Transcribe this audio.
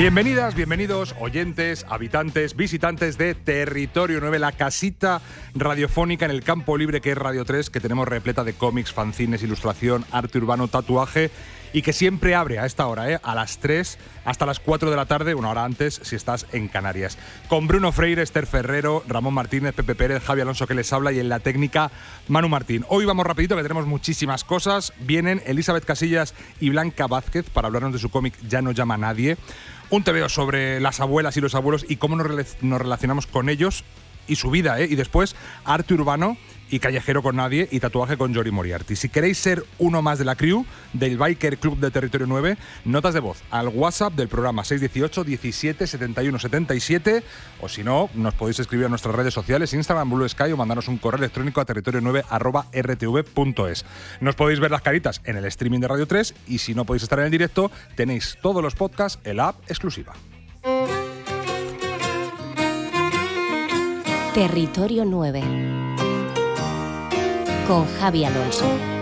Bienvenidas, bienvenidos, oyentes, habitantes, visitantes de Territorio 9, la casita radiofónica en el campo libre que es Radio 3, que tenemos repleta de cómics, fanzines, ilustración, arte urbano, tatuaje, y que siempre abre a esta hora, a las 3 hasta las 4 de la tarde, una hora antes si estás en Canarias. Con Bruno Freire, Esther Ferrero, Ramón Martínez, Pepe Pérez, Javi Alonso que les habla y en la técnica Manu Martín. Hoy vamos rapidito que tenemos muchísimas cosas. Vienen Elizabeth Casillas y Blanca Vázquez para hablarnos de su cómic Ya no llama a nadie. Un tebeo sobre las abuelas y los abuelos y cómo nos relacionamos con ellos y su vida, y después arte urbano y callejero con nadie y tatuaje con Jory Moriarty. Si queréis ser uno más de la crew del Biker Club de Territorio 9, notas de voz al WhatsApp del programa 618 17 71 77, o si no, nos podéis escribir a nuestras redes sociales, Instagram, Blue Sky, o mandarnos un correo electrónico a territorio9@rtv.es. Nos podéis ver las caritas en el streaming de Radio 3 y si no podéis estar en el directo, tenéis todos los podcasts en la app exclusiva. Territorio 9 con Javi Alonso.